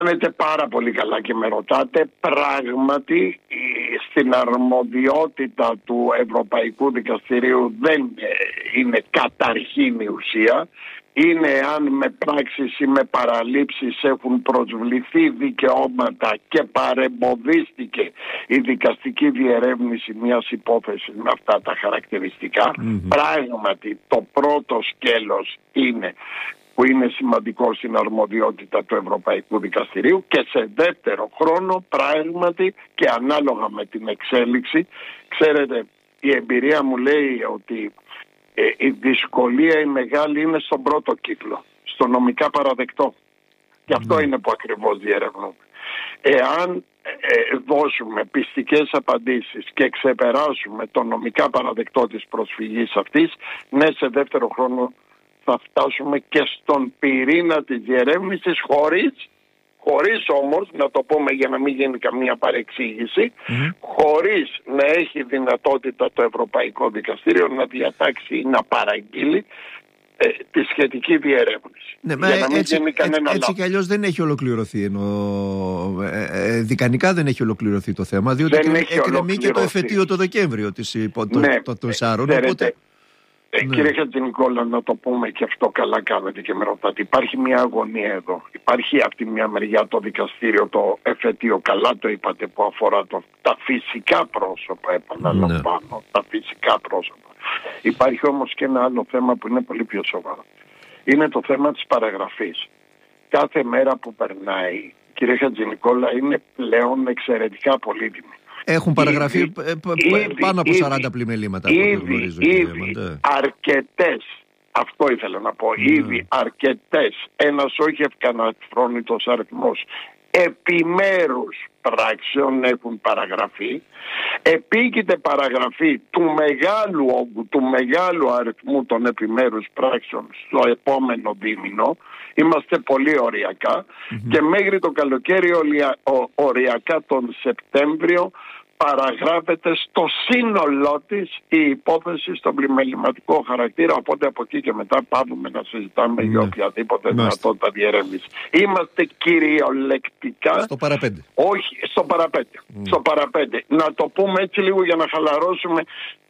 Κάνετε πάρα πολύ καλά και με ρωτάτε. Πράγματι, στην αρμοδιότητα του Ευρωπαϊκού Δικαστηρίου δεν είναι καταρχήν η ουσία. Είναι αν με πράξεις ή με παραλήψεις έχουν προσβληθεί δικαιώματα και παρεμποδίστηκε η δικαστική διερεύνηση μιας υπόθεσης με αυτά τα χαρακτηριστικά. Πράγματι, το πρώτο σκέλος είναι που είναι σημαντικό στην αρμοδιότητα του Ευρωπαϊκού Δικαστηρίου, και σε δεύτερο χρόνο πράγματι και ανάλογα με την εξέλιξη, ξέρετε, η εμπειρία μου λέει ότι η δυσκολία η μεγάλη είναι στον πρώτο κύκλο, στο νομικά παραδεκτό. Και αυτό είναι που ακριβώς διερευνούμε. Εάν δώσουμε πιστικές απαντήσεις και ξεπεράσουμε το νομικά παραδεκτό της προσφυγής αυτής, ναι, σε δεύτερο χρόνο θα φτάσουμε και στον πυρήνα της διερεύνησης, χωρίς όμως, να το πούμε για να μην γίνει καμία παρεξήγηση, χωρίς να έχει δυνατότητα το Ευρωπαϊκό Δικαστήριο να διατάξει ή να παραγγείλει τη σχετική διερεύνηση. Ναι, έτσι κι αλλιώς δεν έχει ολοκληρωθεί, δικανικά δεν έχει ολοκληρωθεί το θέμα, διότι εκκρεμεί και το εφετείο το Δεκέμβριο των Σάρων. Οπότε... Κύριε Χατζηνικόλα, να το πούμε και αυτό, καλά κάνετε και με ρωτάτε. Υπάρχει μια αγωνία εδώ. Υπάρχει από τη μια μεριά το δικαστήριο, το εφετείο, καλά το είπατε, που αφορά τα φυσικά πρόσωπα, επαναλαμβάνω, τα φυσικά πρόσωπα. Υπάρχει όμως και ένα άλλο θέμα που είναι πολύ πιο σοβαρό. Είναι το θέμα της παραγραφής. Κάθε μέρα που περνάει, κύριε Χατζηνικόλα, είναι πλέον εξαιρετικά πολύτιμη. Έχουν παραγραφεί πάνω από 40 πλημελήματα. Ήδη αρκετές, αυτό ήθελα να πω, ήδη αρκετές, ένας όχι ευκαναφρόνητος αριθμός επιμέρους πράξεων έχουν παραγραφεί. Επίκειται παραγραφή του μεγάλου όγκου, του μεγάλου αριθμού των επιμέρους πράξεων στο επόμενο δίμηνο. Είμαστε πολύ οριακά και μέχρι το καλοκαίρι οριακά τον Σεπτέμβριο παραγράφεται στο σύνολό της η υπόθεση στον πλημεληματικό χαρακτήρα, οπότε από εκεί και μετά πάμε να συζητάμε για οποιαδήποτε δυνατότητα διερεύνηση. Είμαστε κυριολεκτικά στο παραπέντε. Όχι, στο παραπέντε. Στο παραπέντε. Να το πούμε έτσι λίγο για να χαλαρώσουμε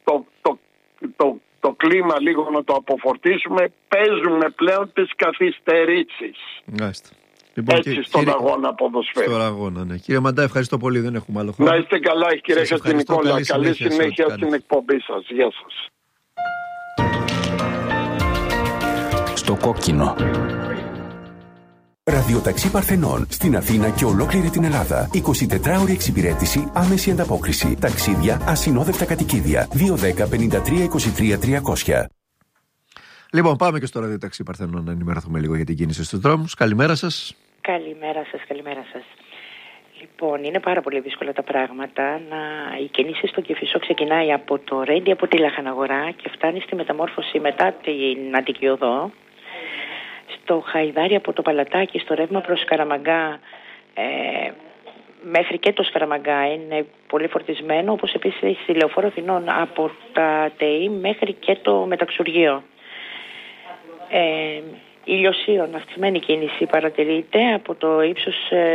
το κλίμα, λίγο να το αποφορτίσουμε. Παίζουμε πλέον τις καθυστερήσεις. Λοιπόν, έτσι στον αγώνα ποδοσφαίρου. Στον αγώνα, ναι. Κύριε Μαντά, ευχαριστώ πολύ, δεν έχουμε άλλο χρόνο. Να είστε καλά, κύριε Χατζηνικόλα. Καλή συνέχεια στην εκπομπή σας. Γεια σας. Στο κόκκινο. Ραδιοταξί Παρθενών στην Αθήνα και ολόκληρη την Ελλάδα. 24ωρη εξυπηρέτηση, άμεση ανταπόκριση. Ταξίδια, ασυνόδευτα κατοικίδια. 210-53-23-300. Λοιπόν, πάμε και στο ραδιοταξί Παρθενών να ενημερωθούμε λίγο για την κίνηση στους δρόμους. Καλημέρα σας. Καλημέρα σας. Λοιπόν, είναι πάρα πολύ δύσκολα τα πράγματα. Η κίνηση στον Κηφισό ξεκινάει από το Ρέντι, από τη Λαχαναγορά και φτάνει στη μεταμόρφωση μετά την Αττική Οδό. Στο Χαϊδάρι από το Παλατάκι, στο ρεύμα προς Καραμαγκά, μέχρι και το Σκαραμαγκά είναι πολύ φορτισμένο, όπως επίσης στη Λεωφόρο Αθηνών από τα ΤΕΗ μέχρι και το Μεταξουργείο. Ηλιοσίων, αυξημένη κίνηση παρατηρείται από το ύψος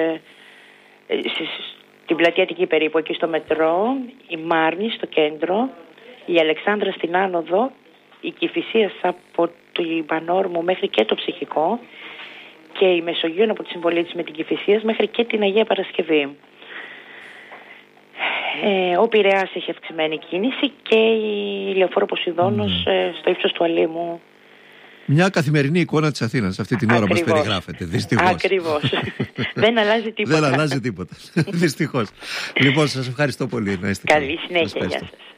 στην πλατεία Αττική περίπου, εκεί στο μετρό, η Μάρνη στο κέντρο, η Αλεξάνδρα στην Άνοδο, η Κηφισίας από την Πανόρμου μέχρι και το Ψυχικό και η Μεσογείων από τη συμβολή της με την Κηφισίας μέχρι και την Αγία Παρασκευή. Ο Πειραιάς έχει αυξημένη κίνηση και η Λεωφόρο Ποσειδώνος στο ύψος του Αλήμου. Μια καθημερινή εικόνα της Αθήνας αυτή την ώρα μας περιγράφεται, δυστυχώς. Ακριβώς. Δεν αλλάζει τίποτα. Δεν αλλάζει τίποτα. Δυστυχώς. Λοιπόν, σας ευχαριστώ πολύ. Να είστε καλή συνέχεια. Γεια σας.